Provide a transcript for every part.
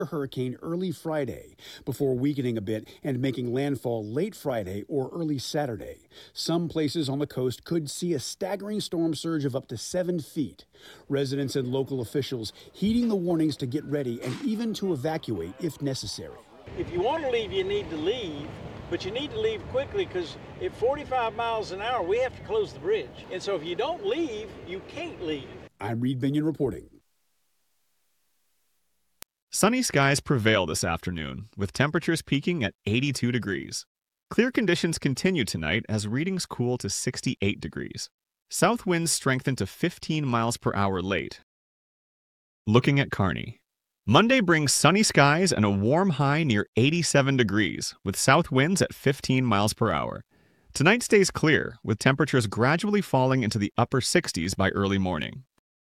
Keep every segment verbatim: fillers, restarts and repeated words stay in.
hurricane early Friday before weakening a bit and making landfall late Friday or early Saturday. Some places on the coast could see a staggering storm surge of up to seven feet. Residents and local officials heeding the warnings to get ready and even to evacuate if necessary. If you want to leave, you need to leave, but you need to leave quickly because at forty-five miles an hour, we have to close the bridge. And so if you don't leave, you can't leave. I'm Reed Binion reporting. Sunny skies prevail this afternoon, with temperatures peaking at eighty-two degrees. Clear conditions continue tonight as readings cool to sixty-eight degrees. South winds strengthen to fifteen miles per hour late. Looking at Kearney. Monday brings sunny skies and a warm high near eighty-seven degrees, with south winds at fifteen miles per hour. Tonight stays clear, with temperatures gradually falling into the upper sixties by early morning.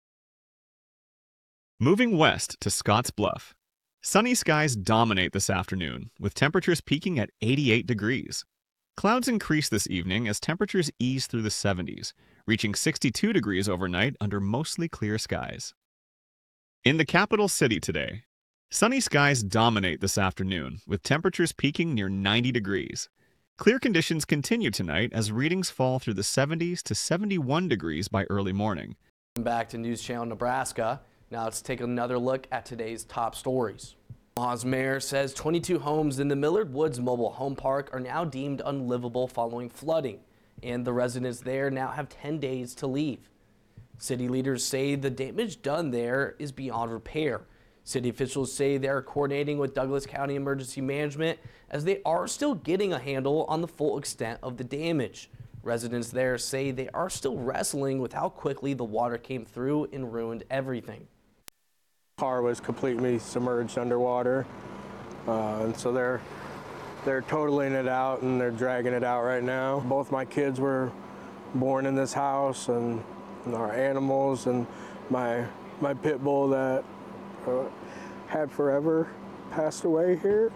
Moving west to Scotts Bluff. Sunny skies dominate this afternoon, with temperatures peaking at eighty-eight degrees. Clouds increase this evening as temperatures ease through the seventies, reaching sixty-two degrees overnight under mostly clear skies. In the capital city today, sunny skies dominate this afternoon, with temperatures peaking near ninety degrees. Clear conditions continue tonight as readings fall through the seventies to seventy-one degrees by early morning. Back to News Channel Nebraska. Now let's take another look at today's top stories. Omaha's mayor says twenty-two homes in the Millard Woods Mobile Home Park are now deemed unlivable following flooding, and the residents there now have ten days to leave. City leaders say the damage done there is beyond repair. City officials say they are coordinating with Douglas County Emergency Management as they are still getting a handle on the full extent of the damage. Residents there say they are still wrestling with how quickly the water came through and ruined everything. Car was completely submerged underwater, uh, and so they're they're totaling it out and they're dragging it out right now. Both my kids were born in this house, and, and our animals, and my my pit bull that uh, had forever passed away here.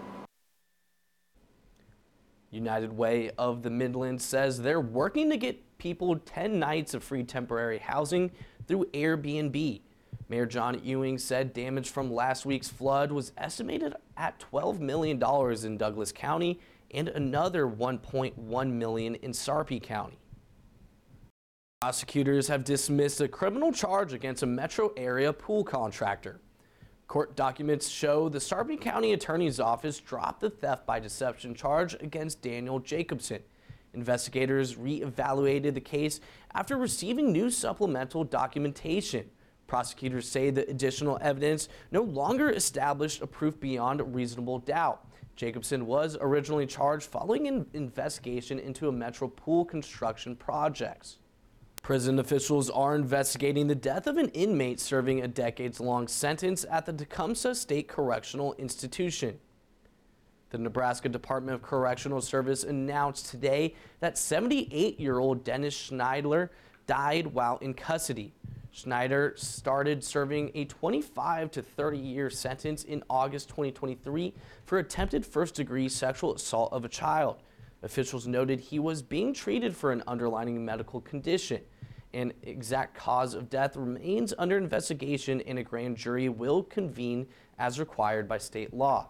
United Way of the Midlands says they're working to get people ten nights of free temporary housing through Airbnb. Mayor John Ewing said damage from last week's flood was estimated at twelve million dollars in Douglas County and another one point one million dollars in Sarpy County. Prosecutors have dismissed a criminal charge against a metro area pool contractor. Court documents show the Sarpy County Attorney's Office dropped the theft by deception charge against Daniel Jacobson. Investigators re-evaluated the case after receiving new supplemental documentation. Prosecutors say the additional evidence no longer established a proof beyond reasonable doubt. Jacobson was originally charged following an investigation into a metro pool construction projects. Prison officials are investigating the death of an inmate serving a decades-long sentence at the Tecumseh State Correctional Institution. The Nebraska Department of Correctional Service announced today that seventy-eight-year-old Dennis Schneider died while in custody. Schneider started serving a twenty-five to thirty year sentence in August twenty twenty-three for attempted first-degree sexual assault of a child. Officials noted he was being treated for an underlying medical condition. An exact cause of death remains under investigation, and a grand jury will convene as required by state law.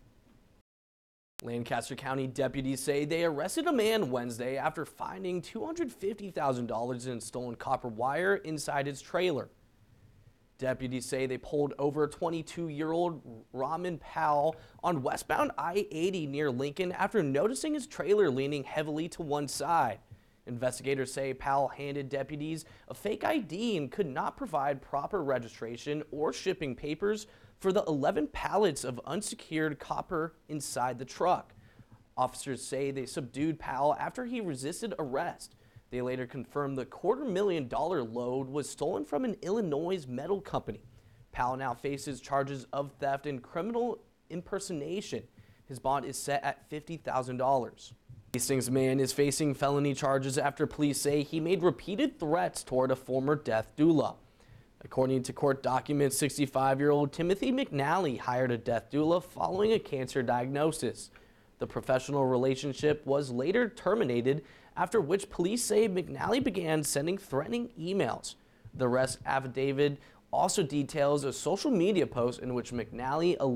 Lancaster County deputies say they arrested a man Wednesday after finding two hundred fifty thousand dollars in stolen copper wire inside his trailer. Deputies say they pulled over twenty-two-year-old Raman Powell on westbound I eighty near Lincoln after noticing his trailer leaning heavily to one side. Investigators say Powell handed deputies a fake I D and could not provide proper registration or shipping papers for the eleven pallets of unsecured copper inside the truck. Officers say they subdued Powell after he resisted arrest. They later confirmed the quarter million dollar load was stolen from an Illinois metal company. Powell now faces charges of theft and criminal impersonation. His bond is set at fifty thousand dollars. Hastings man is facing felony charges after police say he made repeated threats toward a former death doula. According to court documents, sixty-five-year-old Timothy McNally hired a death doula following a cancer diagnosis. The professional relationship was later terminated, after which police say McNally began sending threatening emails. The arrest affidavit also details a social media post in which McNally